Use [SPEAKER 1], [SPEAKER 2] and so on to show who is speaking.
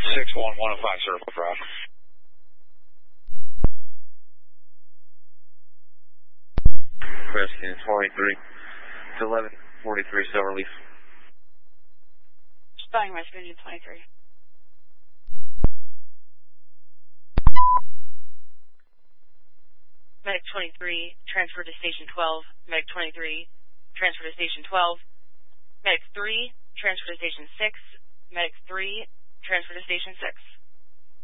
[SPEAKER 1] 61105 Circle Drive.
[SPEAKER 2] Rescue 23 to 1143 Silverleaf.
[SPEAKER 3] Spelling Rescue 23. Medic 23, transfer to Station 12. Medic 23, transfer to Station 12. Medic 3, transfer to Station 6. Medic 3, transfer to Station 6.